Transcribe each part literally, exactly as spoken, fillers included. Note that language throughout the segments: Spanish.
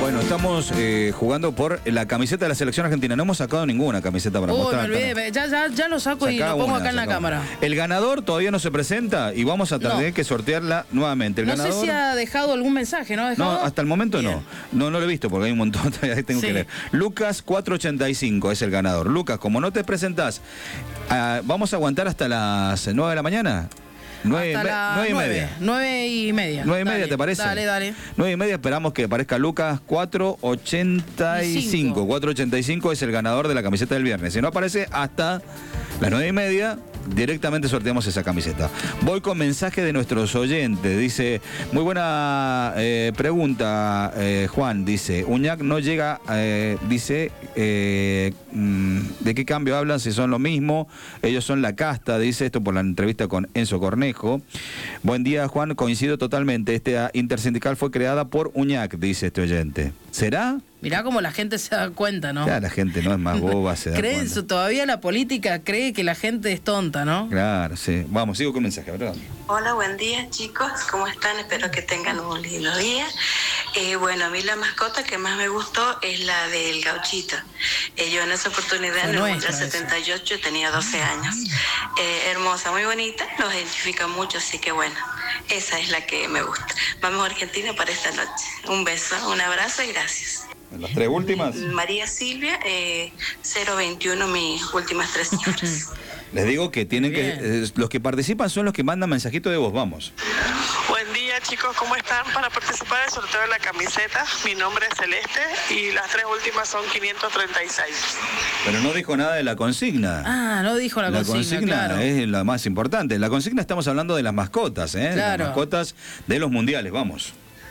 Bueno, estamos eh, jugando por la camiseta de la selección argentina. No hemos sacado ninguna camiseta para Uy, mostrar. me olvidé. Ya, ya, ya lo saco y Sacá lo pongo una, acá en la sacá cámara. una. El ganador todavía no se presenta y vamos a tener No. que sortearla nuevamente. El No ganador... sé si ha dejado algún mensaje, ¿no? ¿Ha dejado? No, hasta el momento Bien. no. No, no lo he visto porque hay un montón, todavía tengo Sí. que leer. Lucas cuatrocientos ochenta y cinco es el ganador. Lucas, como no te presentás, ah, ¿vamos a aguantar hasta las nueve de la mañana? Nueve, Hasta me- las nueve y nueve. media. Nueve y media. Nueve y Dale, media, ¿te parece? Dale, dale. Nueve y media, esperamos que aparezca Lucas. Cuatrocientos ochenta y cinco. cuatrocientos ochenta y cinco es el ganador de la camiseta del viernes. Si no aparece hasta las nueve y media, directamente sorteamos esa camiseta. Voy con mensaje de nuestros oyentes. Dice, muy buena eh, pregunta, eh, Juan. Dice, Uñac no llega, eh, dice, eh, mm, ¿de qué cambio hablan si son lo mismo? Ellos son la casta, dice esto por la entrevista con Enzo Cornejo. Buen día, Juan, coincido totalmente. Esta intersindical fue creada por Uñac, dice este oyente. ¿Será? Mirá cómo la gente se da cuenta, ¿no? Ya la gente no es más boba, se da Creen, cuenta. su- todavía la política cree que la gente es tonta, ¿no? Claro, sí. Vamos, sigo con mensaje, ¿verdad? Hola, buen día chicos, ¿cómo están? Espero que tengan un lindo día. Eh, bueno, a mí la mascota que más me gustó es la del gauchito. Eh, yo en esa oportunidad, Fue en el nuestra Mundial setenta y ocho, tenía doce años. Eh, hermosa, muy bonita, nos identifica mucho, así que bueno, esa es la que me gusta. Vamos a Argentina para esta noche. Un beso, un abrazo y gracias. Las tres últimas. María Silvia, eh, cero veintiuno, mis últimas tres cifras. Les digo que tienen que... Bien. eh, los que participan son los que mandan mensajito de voz, vamos. Buen día chicos, ¿cómo están? Para participar del sorteo de la camiseta, mi nombre es Celeste y las tres últimas son quinientos treinta y seis. Pero no dijo nada de la consigna. Ah, no dijo la, La consigna, consigna claro. es la más importante. La consigna estamos hablando de las mascotas, ¿eh? De Claro. las mascotas de los mundiales, vamos.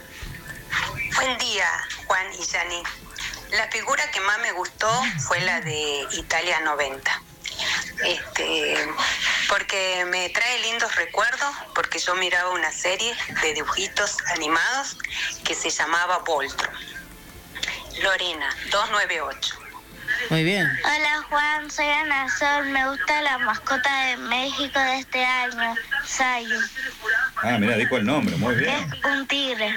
Buen día, Juan y Yani. La figura que más me gustó fue la de Italia noventa. Este, porque me trae lindos recuerdos, porque yo miraba una serie de dibujitos animados que se llamaba Voltron. Lorena, doscientos noventa y ocho. Muy bien. Hola Juan, soy Ana Sol, me gusta la mascota de México de este año, Sayu. Ah, mira, dijo el nombre, muy bien. Es un tigre.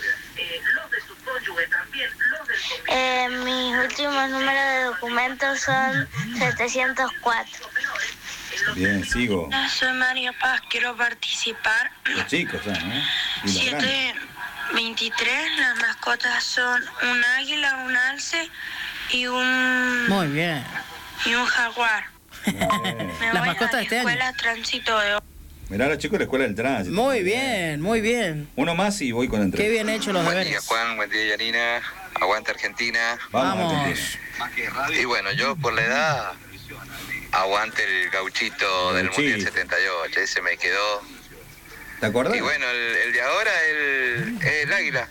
Eh, mis últimos números de documentos son setecientos cuatro. Bien, sigo. Soy María Paz, quiero participar. Los chicos, ¿eh? Y los grandes. siete veintitrés, las mascotas son un águila, un alce y un Muy bien. y un jaguar. Bien. Me Las voy mascotas a de este la año. escuela Tránsito de Oro. Mirá a los chicos de la escuela del tránsito. Muy bien, muy bien. Uno más y voy con la Qué entrevista. bien hecho los Buen día deberes. Juan, buen día Yanina, aguanta Argentina. Vamos, Vamos. Argentina. Y bueno, yo por la edad, aguante el gauchito del Gauchito. Mundial setenta y ocho, ese me quedó. ¿Te acordás? Y bueno, el, el de ahora, el, el águila.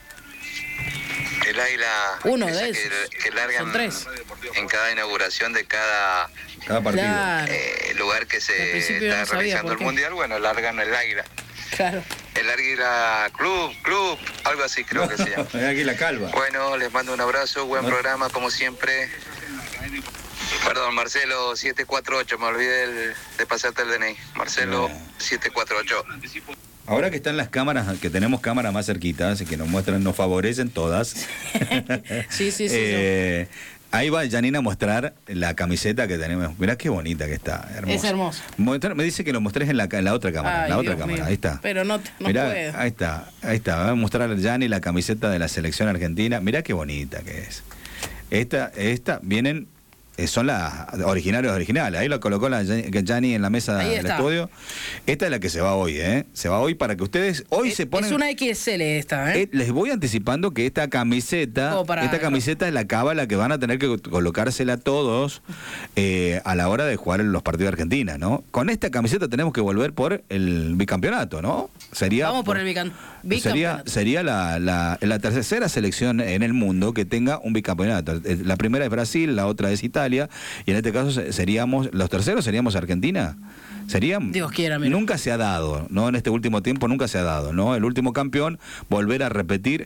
El águila Uno esa de que, esos. que largan Son tres. en cada inauguración de cada Cada partido. Claro, eh, lugar que Al se principio está no sabía realizando por el qué. Mundial, bueno, largan el águila. claro. El águila club, club, algo así creo que se llama. Aquí la calva. Bueno, les mando un abrazo, buen No. programa como siempre. Perdón, Marcelo siete cuatro ocho, me olvidé el- de pasarte el D N I. Marcelo No. siete cuatro ocho. Ahora que están las cámaras, que tenemos cámaras más cerquitas y que nos muestran, nos favorecen todas. Sí, sí, sí. Eh, ahí va Janina a mostrar la camiseta que tenemos. Mirá qué bonita que está, hermosa. Es hermosa. Muestra- me dice que lo mostrés en la, en la otra cámara, en la Ay, otra Dios cámara, mío. ahí está. Pero no, no Mirá, puedo. ahí está, ahí está. Va a mostrar a Jani la camiseta de la selección argentina. Mirá qué bonita que es. Esta, esta, vienen, eh, son las originales originales. Ahí lo colocó la Jani en la mesa Ahí del está. estudio. Esta es la que se va hoy, ¿eh? Se va hoy para que ustedes hoy Es, se ponen. es una X L esta, ¿eh? Eh, les voy anticipando que esta camiseta, Como para- esta camiseta es la cábala que van a tener que colocársela todos eh, a la hora de jugar en los partidos de Argentina, ¿no? Con esta camiseta tenemos que volver por el bicampeonato, ¿no? Sería Vamos por el bican- Sería, bicampeonato. sería la, la, la tercera selección en el mundo que tenga un bicampeonato. Eh, La primera es Brasil, la otra es Italia, y en este caso se- seríamos, los terceros seríamos Argentina. Sería, Dios quiera, mira. nunca se ha dado, ¿no? En este último tiempo nunca se ha dado, ¿no? El último campeón, volver a repetir